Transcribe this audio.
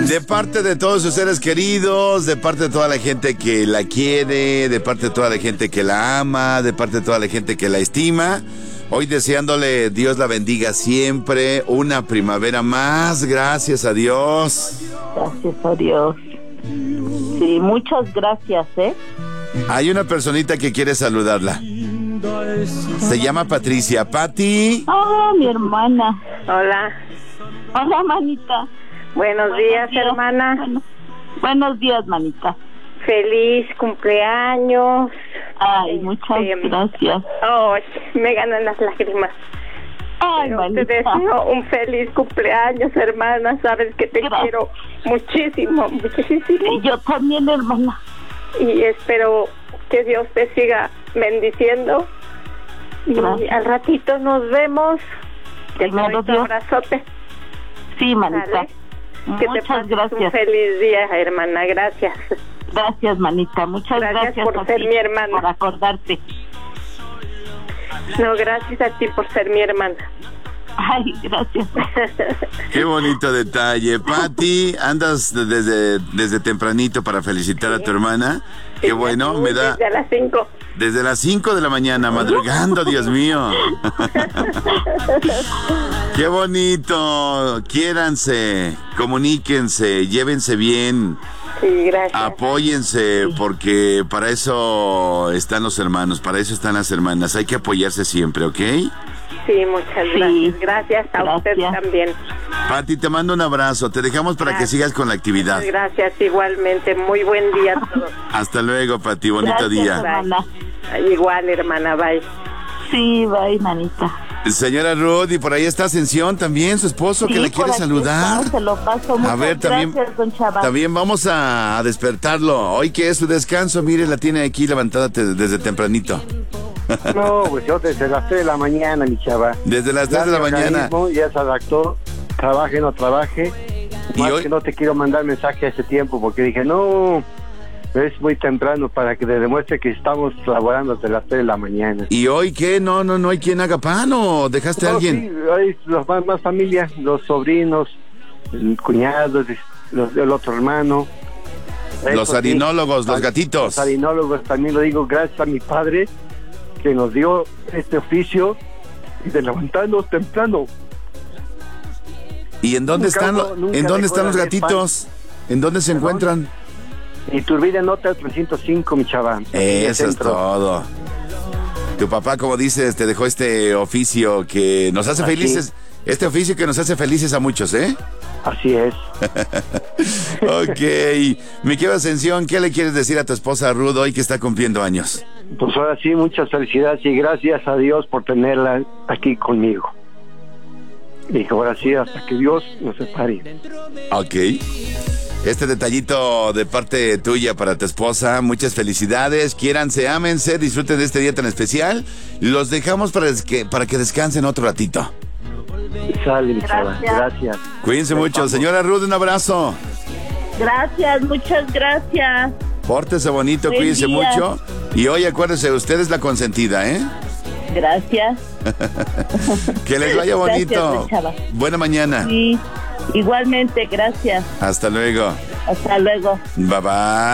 De parte de todos sus seres queridos, de parte de toda la gente que la quiere, de parte de toda la gente que la ama, de parte de toda la gente que la estima, hoy deseándole Dios la bendiga siempre, una primavera más, gracias a Dios. Gracias a Dios. Sí, muchas gracias, ¿eh? Hay una personita que quiere saludarla. Se llama Patricia. Pati. Ah, mi hermana. Hola. Hola, manita. Buenos días, hermana. Buenos días, manita. Feliz cumpleaños. Ay, muchas gracias. Ay, me ganan las lágrimas. Ay, manita. Te deseo un feliz cumpleaños, hermana. Sabes que te quiero muchísimo, muchísimo. Y yo también, hermana. Y espero que Dios te siga bendiciendo. Gracias. Y al ratito nos vemos. Te doy un Dios. abrazote. Sí, manita. ¿Sale? Que te Muchas pases gracias. un feliz día, hermana. Gracias. Gracias, manita. Muchas gracias por a ser ti, mi hermana. por acordarte. No, gracias a ti por ser mi hermana. Ay, gracias. Qué bonito detalle. Pati, andas desde tempranito para felicitar a tu hermana. Qué bueno, me da... Desde las 5. Desde las 5 de la mañana, madrugando, Dios mío. Qué bonito. Quiéranse, comuníquense, llévense bien. Sí, gracias. Apóyense, porque para eso están los hermanos, para eso están las hermanas. Hay que apoyarse siempre, ¿ok? Sí, muchas gracias. Gracias a usted también. Pati, te mando un abrazo. Te dejamos para que sigas con la actividad. Muchas gracias, igualmente. Muy buen día a todos. Hasta luego, Pati. Bonito día. Hermana. Igual, hermana. Bye. Sí, bye, manita. Señora Ruth, y por ahí está Ascensión también, su esposo, que le quiere saludar. Se lo paso. Muchas A ver, también, gracias, don Chava. también vamos a despertarlo. Hoy que es su descanso, mire, la tiene aquí levantada desde tempranito. No, pues yo desde las 3 de la mañana, mi chava. Desde las 3 de la mañana. Ya se adaptó, trabaje, no trabaje. Y Más hoy... que no te quiero mandar mensaje a ese tiempo, porque dije, no, es muy temprano para que le demuestre que estamos laborando desde las 3 de la mañana. ¿Y hoy qué? No hay quien haga pan, ¿o dejaste a alguien? Sí, hay los más familia, los sobrinos, el cuñado, el otro hermano. Los harinólogos, los gatitos. Los harinólogos, también lo digo, gracias a mi padre, que nos dio este oficio de levantarnos temprano. ¿Y en dónde están los gatitos? ¿En dónde se encuentran? Iturbide Nota 305, mi chava. Eso es todo. Tu papá, como dices, te dejó este oficio que nos hace felices. Este oficio que nos hace felices a muchos, ¿eh? Así es. Ok. Mi querida Ascensión, ¿qué le quieres decir a tu esposa Ruth hoy que está cumpliendo años? Pues ahora sí, muchas felicidades y gracias a Dios por tenerla aquí conmigo. Y ahora sí, hasta que Dios nos separe. Ok. Este detallito de parte tuya para tu esposa, muchas felicidades, quiéranse, ámense, disfruten de este día tan especial. Los dejamos para que descansen otro ratito. Sale, mi chava, gracias. Cuídense mucho. Señora Ruth, un abrazo. Gracias, muchas gracias. Pórtese bonito, Buen cuídense día. mucho. Y hoy acuérdense, usted es la consentida, ¿eh? Gracias. Que les vaya bonito. Gracias, Chava. Buena mañana. Sí, igualmente, gracias. Hasta luego. Hasta luego. Bye bye.